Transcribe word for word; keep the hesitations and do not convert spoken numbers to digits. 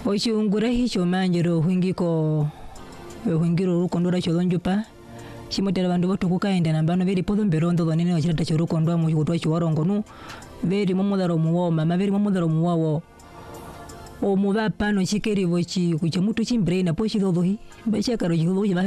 Ochiungura hicho manjero huingiko huingiro rukondora chodonjupa chimotera bandu boto kukaenda nambano beri podo mberondo donene ochirata chorukondwa mu chotwa chiwarongonu beri momodaro muwoma maberi momodaro muwawo o mubapano chikeribo chi kuchemutu chimbrena pochi dodohi bacha karo chidohi